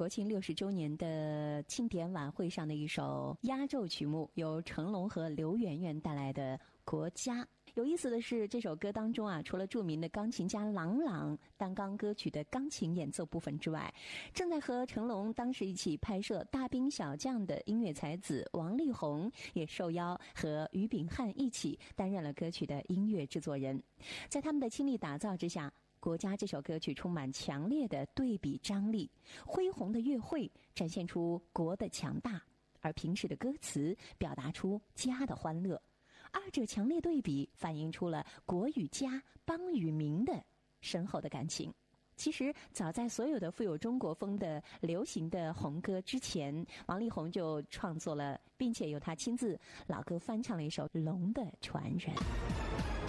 国庆60周年的庆典晚会上的一首压轴曲目，由成龙和刘媛媛带来的《国家》。有意思的是，这首歌当中啊，除了著名的钢琴家郎朗担纲歌曲的钢琴演奏部分之外，正在和成龙当时一起拍摄《大兵小将》的音乐才子王力宏也受邀和俞炳翰一起担任了歌曲的音乐制作人。在他们的倾力打造之下，《国家》这首歌曲充满强烈的对比张力，恢宏的乐会展现出国的强大，而平实的歌词表达出家的欢乐。二者强烈对比，反映出了国与家、邦与民的深厚的感情。其实早在所有的富有中国风的流行的红歌之前，王力宏就创作了，并且由他亲自老歌翻唱了一首《龙的传人》。